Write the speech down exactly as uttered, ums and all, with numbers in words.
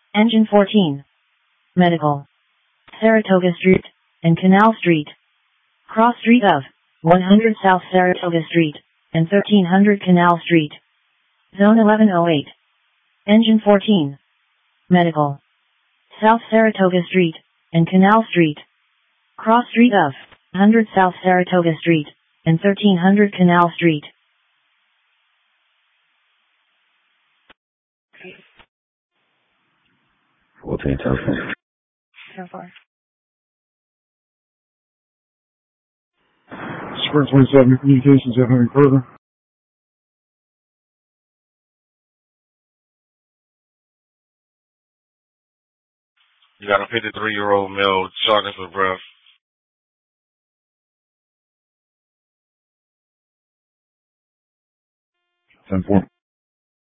Engine fourteen. Medical. Saratoga Street and Canal Street. Cross Street of one hundred South Saratoga Street and thirteen hundred Canal Street. Zone eleven oh eight. Engine fourteen. Medical. South Saratoga Street and Canal Street. Cross Street of one hundred South Saratoga Street and thirteen hundred Canal Street. fourteen telephone. So far. Sprint twenty-seven Communications, have anything further? You got a fifty-three-year-old male shortness of breath. ten four.